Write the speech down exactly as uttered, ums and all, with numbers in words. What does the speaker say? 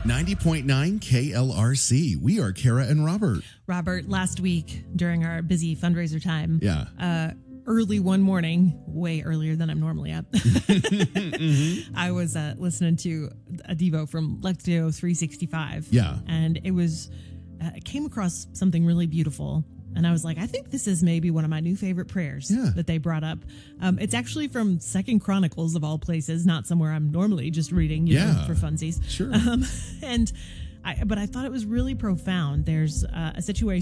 ninety point nine K L R C. We are Kara and Robert. Robert, last week during our busy fundraiser time, Yeah. uh, early one morning, way earlier than I'm normally up, mm-hmm. I was uh, listening to a Devo from Lectio three sixty-five. Yeah. And it was, uh, I came across something really beautiful. And I was like, I think this is maybe one of my new favorite prayers yeah. that they brought up. Um, it's actually from Second Chronicles of all places, not somewhere I'm normally just reading, you yeah. know, for funsies. Sure. Um, and I, but I thought it was really profound. There's uh, a situation